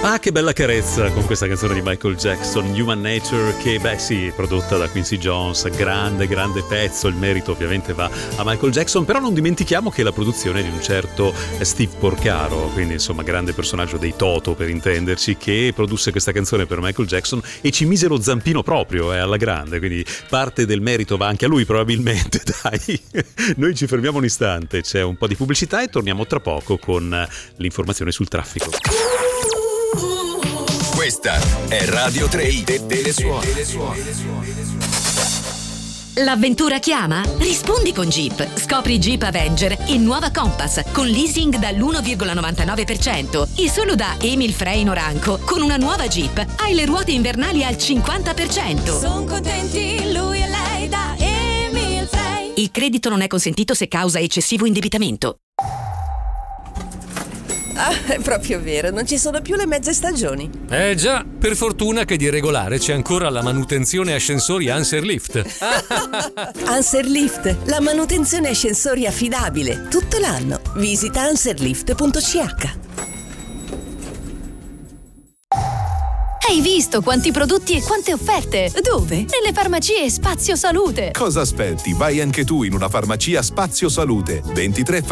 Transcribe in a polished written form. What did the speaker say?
Ah, che bella carezza con questa canzone di Michael Jackson, Human Nature, che beh sì, prodotta da Quincy Jones, grande pezzo, il merito ovviamente va a Michael Jackson, però non dimentichiamo che la produzione è di un certo Steve Porcaro, quindi insomma grande personaggio dei Toto per intenderci, che produsse questa canzone per Michael Jackson e ci mise lo zampino proprio alla grande, quindi parte del merito va anche a lui probabilmente. Dai, noi ci fermiamo un istante, c'è un po' di pubblicità e torniamo tra poco con l'informazione sul traffico. Questa è Radio 3 Telesuoni. L'avventura chiama? Rispondi con Jeep. Scopri Jeep Avenger in nuova Compass con leasing dall'1,99% e solo da Emil Frey Noranco con una nuova Jeep hai le ruote invernali al 50%. Sono contenti lui e lei da Emil Frey. Il credito non è consentito se causa eccessivo indebitamento. Ah, è proprio vero, non ci sono più le mezze stagioni. Già, per fortuna che di regolare c'è ancora la manutenzione ascensori Anserlift. Anserlift, la manutenzione ascensori affidabile, tutto l'anno. Visita anserlift.ch. Hai visto quanti prodotti e quante offerte? Dove? Nelle farmacie Spazio Salute. Cosa aspetti? Vai anche tu in una farmacia Spazio Salute. 23